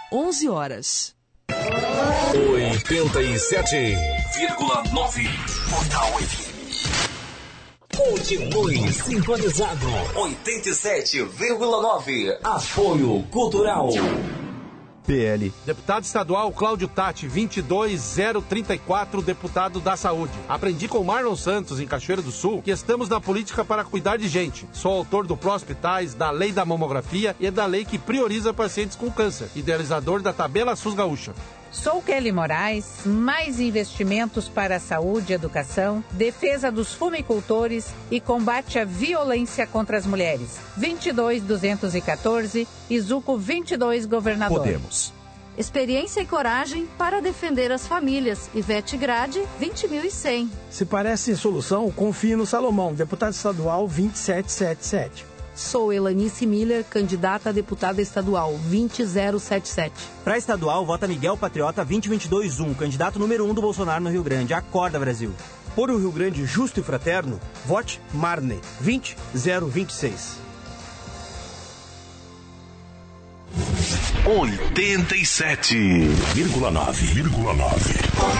11 horas. 87,9 Portal FM. Continue sintonizado. 87,9 Apoio Cultural. PL. Deputado estadual Cláudio Tati, 22034, deputado da Saúde. Aprendi com Marlon Santos, em Cachoeira do Sul, que estamos na política para cuidar de gente. Sou autor do Pró-Hospitais, da Lei da Mamografia e da lei que prioriza pacientes com câncer. Idealizador da Tabela SUS Gaúcha. Sou Kelly Moraes, mais investimentos para a saúde e educação, defesa dos fumicultores e combate à violência contra as mulheres. 22214, Izuco 22, governador. Podemos. Experiência e coragem para defender as famílias. Ivete Grade, 20.100. Se parece solução, confie no Salomão, deputado estadual 2777. Sou Elanice Miller, candidata a deputada estadual 20077. Para estadual, vota Miguel Patriota 2022-1, candidato número 1 do Bolsonaro no Rio Grande. Acorda, Brasil. Por um Rio Grande justo e fraterno, vote Marne 20026. 87,9.